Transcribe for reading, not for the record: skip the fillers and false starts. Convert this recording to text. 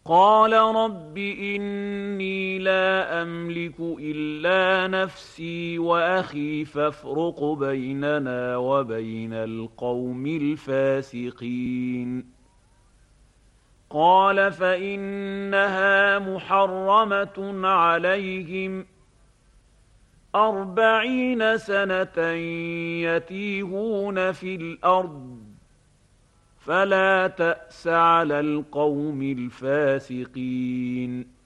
قال رب إني لا أملك إلا نفسي وأخي فافرق بيننا وبين القوم الفاسقين. قال فإنها محرمة عليهم 40 سنة يتيهون في الأرض فلا تأس على القوم الفاسقين.